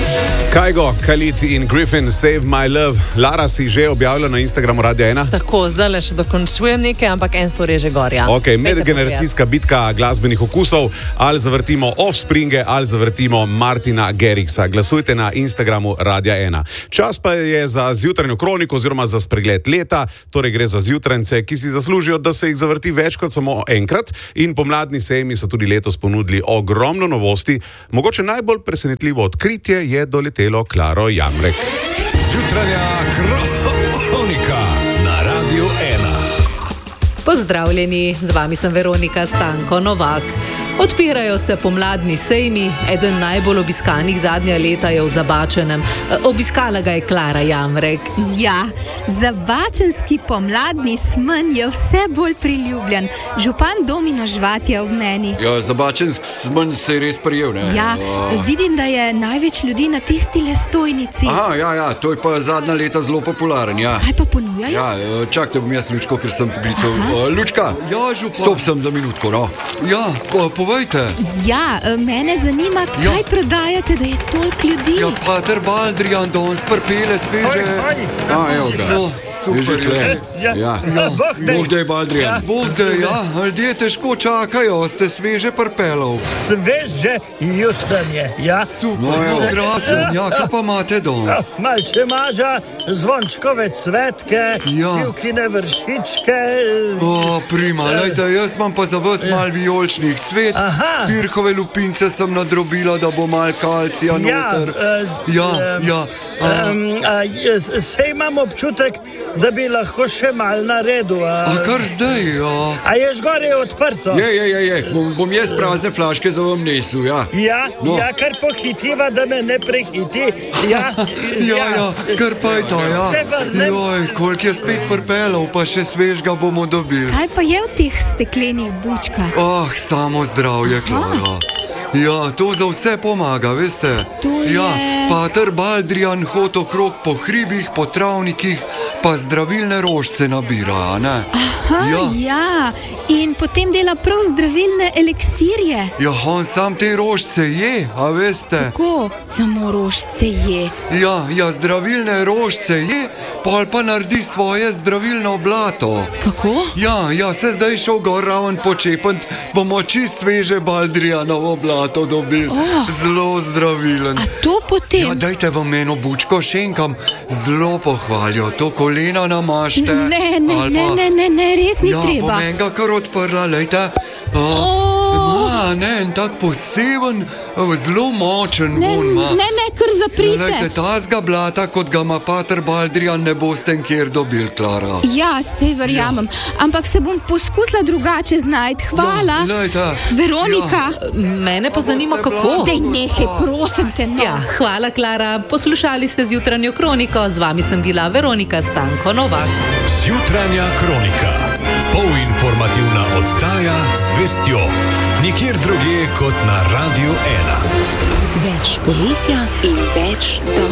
Kajgo, Khalid in Griffin, Save My Love. Lara si že objavila na Instagramu Radia 1. Tako, zdaj le še dokončujem nekaj, ampak en stvar je že gorja. Ok, medgeneracijska bitka glasbenih okusov. Ali zavrtimo Offspringe, ali zavrtimo Martina Garrixa. Glasujte na Instagramu Radia 1. Čas pa je za zjutranjo kroniko oziroma za spregled leta. Torej gre za zjutrance, ki si zaslužijo, da se jih zavrti več kot samo enkrat. In pomladni sejmi so tudi letos ponudili ogromno novosti. Mogoče najbolj presenetljivo odkritje je doletelo Klaro Jamrek. Zjutranja kronika na Radiu 1. Pozdravljeni, z vami sem Veronika Stanko Novak. Odpirajo se pomladni sejmi, eden najbolj obiskanih zadnja leta je v Zabačenem. Obiskala ga je Klara Jamrek. Ja, zabačenski pomladni smen je vse bolj priljubljen. Župan Domino Žvat je ob meni. Ja, zabačenski smen se je res prijel, ne? Ja, vidim, da je največ ljudi na tisti lestojnici. Aha, ja, to je pa zadnja leta zelo popularen, ja. Kaj pa ponujajo? Ja, čakajte, bom jaz Lučko, ker sem poklical. Lučka, ja, župan. Stop sem za minutko, no. Ja, povejte. Ja, mene zanima, kaj prodajate, da je toliko ljudi. Ja, pater Baldrijan, danes prpele sveže. Evo ga. No, super. Ja. Bog dej, Baldrijan. Bog dej, ja. Ljudje težko čakajo, ste sveže prpelov. Sveže jutranje, ja. Super, no, evo, krasen, ja. Kaj pa imate danes? Malče maža, zvončkove cvetke, sivkine vršičke. O, prima, lejte, jaz imam pa za vas mal vijoličnih cvet. Pirhove lupince sem nadrobila, da bo mal kalcija noter. Sej imam občutek, da bi lahko še mal naredil. A kar zdaj, ja. A je žgore odprto? Je. Bom jaz prazne flaške za vam nesel, ja. Ja, kar pohitiva, da me ne prehiti. Ja, kar pa je to, ja. Joj, koliko je spet prpelov, pa še svežga bomo dobili. Kaj pa je v teh steklenih bučkah? Samo zdravje, Klara. Ja, to za vse pomaga, veste? To je... Ja, pater Baldrijan hod okrog po hribih, po travnikih, pa zdravilne rožce nabira, ne? Ja, in potem dela prav zdravilne eliksirje. Ja, on sam te rožce je, a veste? Kako? Samo rožce je? Ja, zdravilne rožce je, pa naredi svoje zdravilno blato. Kako? Ja, se zdaj šel gor raven počepant, bomo čist sveže Baldrijanovo blato dobili. Zelo zdravilen. A to potem? Ja, dajte vam eno bučko šenkam, zelo pohvalijo, to kolena namašte. Ne, res ni treba. Ja, bom enega kar odprla, lejte. En tak poseben, zelo močen von ima. Ne, kar zaprite. Lejte, tazga blata, kot ga ima pater Baldrijan, ne boste nikjer dobili, Klara. Ja, sej verjamem, ampak se bom poskusila drugače znajti. Hvala. Veronika. Mene pa zanima, kako. Dej nehaj, prosim te, no. Ja, hvala, Klara. Poslušali ste zjutranjo kroniko. Z vami sem bila Veronika Stanko Novak. Zjutranja kronika. Polinformativna oddaja z vestjo. Nikjer drugje kot na Radiu 1. Več poletja in več